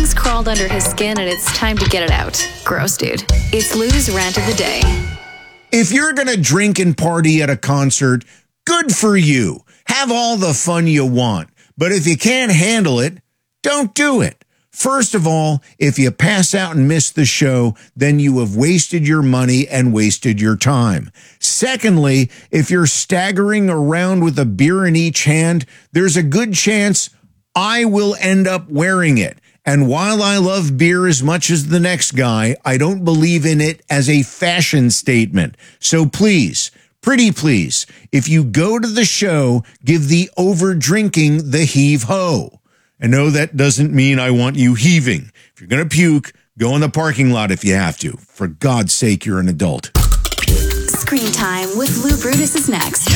Something's crawled under his skin and it's time to get it out. Gross, dude. It's Lou's rant of the day. If you're going to drink and party at a concert, good for you. Have all the fun you want. But if you can't handle it, don't do it. First of all, if you pass out and miss the show, then you have wasted your money and wasted your time. Secondly, if you're staggering around with a beer in each hand, there's a good chance I will end up wearing it. And while I love beer as much as the next guy, I don't believe in it as a fashion statement. So please, pretty please, if you go to the show, give the over-drinking the heave-ho. And no, that doesn't mean I want you heaving. If you're going to puke, go in the parking lot if you have to. For God's sake, you're an adult. Screen Time with Lou Brutus is next.